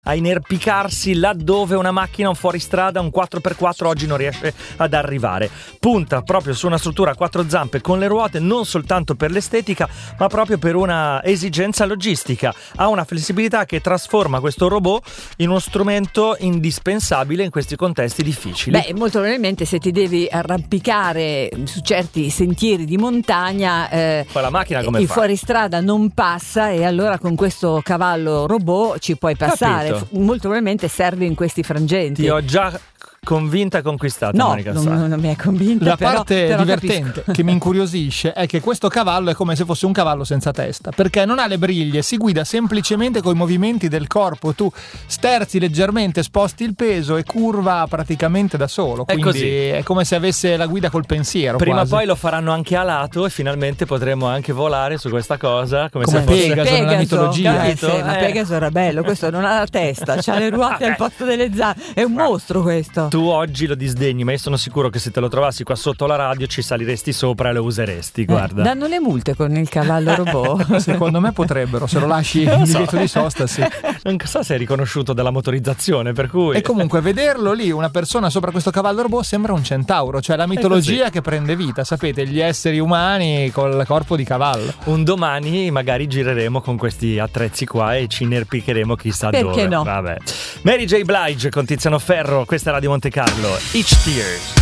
a inerpicarsi laddove una macchina, un fuoristrada, un 4x4 oggi non riesce ad arrivare. Punta proprio su una struttura a 4 zampe con le ruote, non soltanto per l'estetica ma proprio per una esigenza logistica. Ha una flessibilità che trasforma questo robot in uno strumento indispensabile in questi contesti difficili. Beh, molto probabilmente se ti devi arrampicare su certi sentieri di montagna, poi la macchina come il fa? fuoristrada non passa, e allora con questo cavallo robot ci puoi passare. Molto probabilmente serve in questi frangenti. Ti ho già convinta e conquistata. No, Monica non mi è convinta. La però divertente capisco. che mi incuriosisce è che questo cavallo è come se fosse un cavallo senza testa, perché non ha le briglie, si guida semplicemente con i movimenti del corpo. Tu sterzi leggermente, sposti il peso e curva praticamente da solo. È Quindi così. è come se avesse la guida col pensiero. Prima quasi. o poi lo faranno anche a lato e finalmente potremo anche volare su questa cosa come Come se fosse Pegaso nella mitologia. capito? Ma Pegaso era bello, questo non ha la testa, c'ha le ruote al posto delle zampe. È un mostro questo. Tu oggi lo disdegni, ma io sono sicuro che se te lo trovassi qua sotto la radio ci saliresti sopra e lo useresti, guarda. Danno le multe con il cavallo robot. Secondo me potrebbero, se lo lasci Non in so. divieto di sosta, sì. Non so se è riconosciuto dalla motorizzazione, per cui E comunque vederlo lì, una persona sopra questo cavallo robot, sembra un centauro, cioè la mitologia che prende vita, sapete, gli esseri umani col corpo di cavallo. un domani magari gireremo con questi attrezzi qua e ci inerpicheremo chissà Perché dove. no? Vabbè. Mary J. Blige con Tiziano Ferro, questa è Radio Monte Carlo. Each Tears.